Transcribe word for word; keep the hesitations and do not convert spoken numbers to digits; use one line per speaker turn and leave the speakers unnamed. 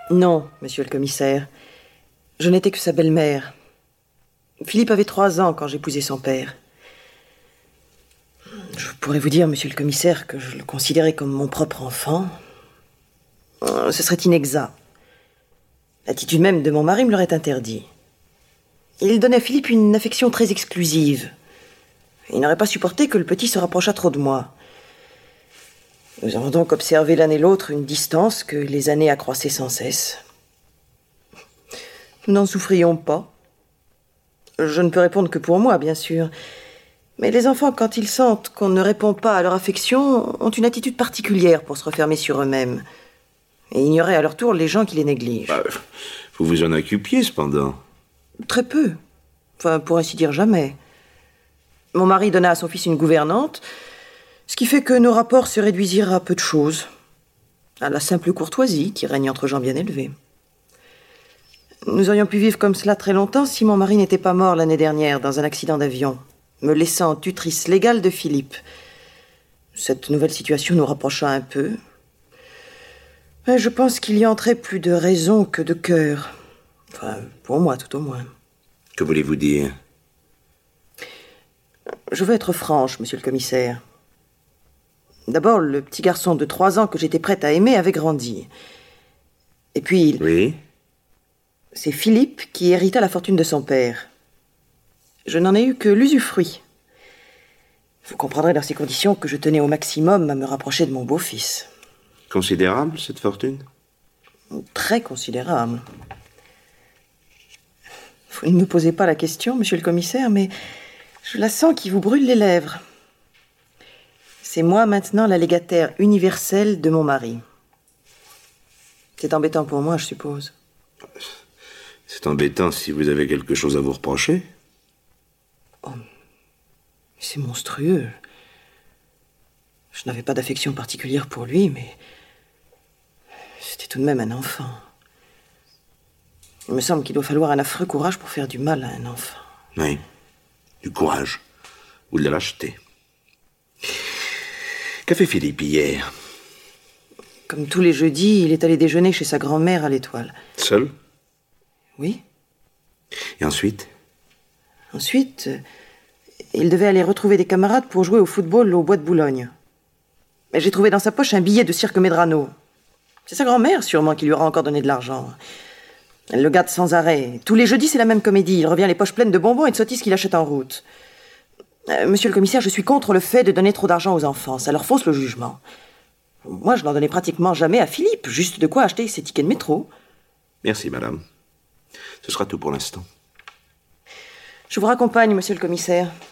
Non, monsieur le commissaire. Je n'étais que sa belle-mère. Philippe avait trois ans quand j'épousai son père. Je pourrais vous dire, monsieur le commissaire, que je le considérais comme mon propre enfant. Ce serait inexact. L'attitude même de mon mari me l'aurait interdit. Il donnait à Philippe une affection très exclusive. Il n'aurait pas supporté que le petit se rapprochât trop de moi. Nous avons donc observé l'un et l'autre une distance que les années accroissaient sans cesse. Nous n'en souffrions pas. Je ne peux répondre que pour moi, bien sûr. Mais les enfants, quand ils sentent qu'on ne répond pas à leur affection, ont une attitude particulière pour se refermer sur eux-mêmes et ignorer à leur tour les gens qui les négligent.
Bah, vous vous en occupiez, cependant.
Très peu. Enfin, pour ainsi dire, jamais. Mon mari donna à son fils une gouvernante, ce qui fait que nos rapports se réduisirent à peu de choses, à la simple courtoisie qui règne entre gens bien élevés. Nous aurions pu vivre comme cela très longtemps si mon mari n'était pas mort l'année dernière dans un accident d'avion, me laissant tutrice légale de Philippe. Cette nouvelle situation nous rapprocha un peu. Mais je pense qu'il y entrait plus de raison que de cœur. Enfin, pour moi, tout au moins.
Que voulez-vous dire?
Je veux être franche, monsieur le commissaire. D'abord, le petit garçon de trois ans que j'étais prête à aimer avait grandi. Et puis...
Oui?
C'est Philippe qui hérita la fortune de son père. Je n'en ai eu que l'usufruit. Vous comprendrez dans ces conditions que je tenais au maximum à me rapprocher de mon beau-fils.
Considérable, cette fortune?
Très considérable. Vous ne me posez pas la question, monsieur le commissaire, mais je la sens qui vous brûle les lèvres. C'est moi maintenant la légataire universelle de mon mari. C'est embêtant pour moi, je suppose.
C'est embêtant si vous avez quelque chose à vous reprocher.
Oh, c'est monstrueux. Je n'avais pas d'affection particulière pour lui, mais c'était tout de même un enfant. Il me semble qu'il doit falloir un affreux courage pour faire du mal à un enfant.
Oui, du courage. Ou de la lâcheté. Qu'a fait Philippe hier?
Comme tous les jeudis, il est allé déjeuner chez sa grand-mère à l'Étoile.
Seul?
Oui.
Et ensuite?
Ensuite, euh, il devait aller retrouver des camarades pour jouer au football au bois de Boulogne. Mais j'ai trouvé dans sa poche un billet de cirque Medrano. C'est sa grand-mère, sûrement, qui lui aura encore donné de l'argent. Elle le gâte sans arrêt. Tous les jeudis, c'est la même comédie. Il revient les poches pleines de bonbons et de sottises qu'il achète en route. Euh, monsieur le commissaire, je suis contre le fait de donner trop d'argent aux enfants. Ça leur fausse le jugement. Moi, je n'en donnais pratiquement jamais à Philippe. Juste de quoi acheter ses tickets de métro.
Merci, madame. Ce sera tout pour l'instant.
Je vous raccompagne, monsieur le commissaire.